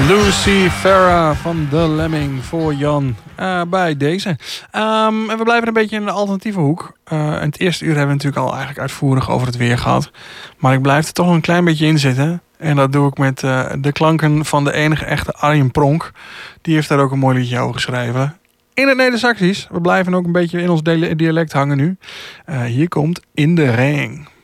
Lucy Farah van The Lemming voor Jan bij deze. En we blijven een beetje in de alternatieve hoek. In het eerste uur hebben we natuurlijk al eigenlijk uitvoerig over het weer gehad. Maar ik blijf er toch een klein beetje in zitten. En dat doe ik met de klanken van de enige echte Arjen Pronk. Die heeft daar ook een mooi liedje over geschreven. In het Neder-Saxisch. We blijven ook een beetje in ons dialect hangen nu. Hier komt In de Ring.